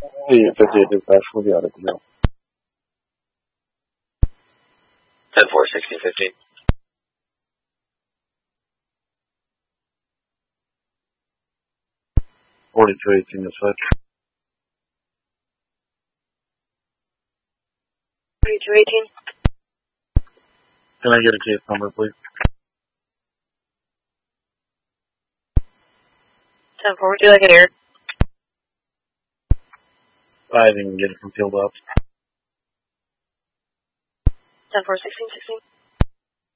Hey, 58 dispatch, we'll be out at the hill. 10-4, 16-15. (4218) dispatch. 4218. Can I get a case number, please? 10-4, would you like it air? I didn't get it from field ops. 10-4, 16-16.